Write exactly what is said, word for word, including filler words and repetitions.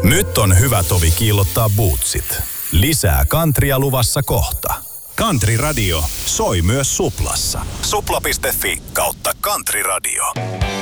Nyt on hyvä tovi kiillottaa bootsit. Lisää kantria luvassa kohta. Country Radio soi myös Suplassa. Supla piste fi kautta Country Radio.